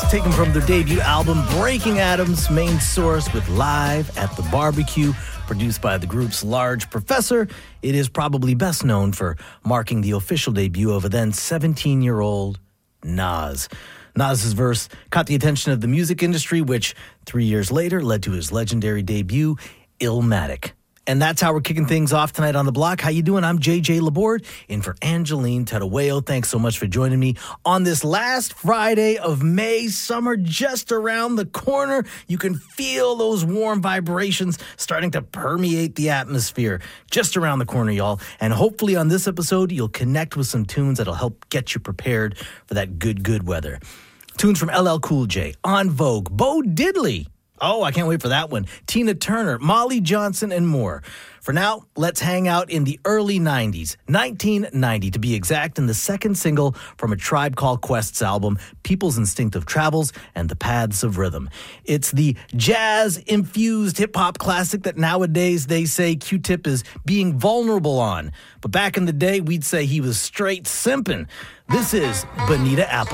taken from their debut album, Breaking Atoms, main source with Live at the Barbecue, produced by the group's Large Professor. It is probably best known for marking the official debut of a then 17-year-old Nas. Nas's verse caught the attention of the music industry, which 3 years later led to his legendary debut, Illmatic. And that's how we're kicking things off tonight on The Block. How you doing? I'm JJ Laborde, in for Angeline Tadaweo. Thanks so much for joining me on this last Friday of May. Summer just around the corner. You can feel those warm vibrations starting to permeate the atmosphere just around the corner, y'all. And hopefully on this episode, you'll connect with some tunes that'll help get you prepared for that good weather. Tunes from LL Cool J, En Vogue, Bo Diddley. Oh, I can't wait for that one. Tina Turner, Molly Johnson, and more. For now, let's hang out in the early 90s, 1990 to be exact, and the second single from A Tribe Called Quest's album, People's Instinctive Travels and the Paths of Rhythm. It's the jazz-infused hip-hop classic that nowadays they say Q-Tip is being vulnerable on. But back in the day, we'd say he was straight simping. This is Bonita Applebum.